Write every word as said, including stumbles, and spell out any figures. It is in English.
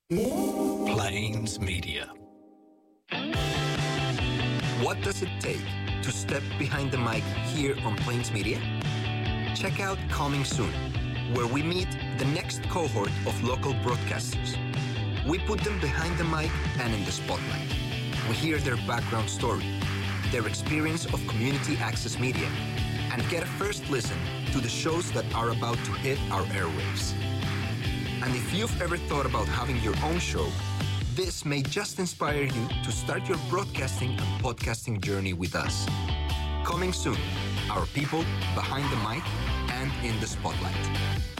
Plains Media. What does it take to step behind the mic here on Plains Media? Check out Coming Soon, where we meet the next cohort of local broadcasters. We put them behind the mic and in the spotlight. We hear their background story, their experience of community access media, and get a first listen to the shows that are about to hit our airwaves. And if you've ever thought about having your own show, this may just inspire you to start your broadcasting and podcasting journey with us. Coming soon, our people behind the mic and in the spotlight.